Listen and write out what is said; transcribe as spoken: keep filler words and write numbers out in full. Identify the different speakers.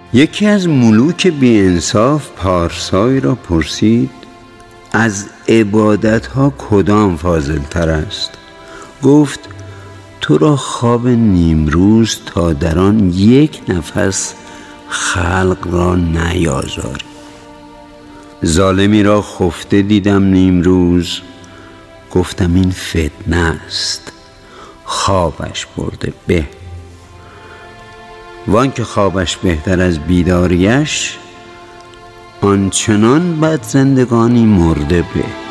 Speaker 1: یکی از ملوک بی انصاف پارسای را پرسید از عبادت ها کدام فاضل تر است؟ گفت تو را خواب نیمروز تا در آن یک نفس خلق را نیازاری. ظالمی را خفته دیدم نیمروز، گفتم این فتنه است، خوابش برده به. وان که خوابش بهتر از بیداریش، آنچنان بد زندگانی مرده به.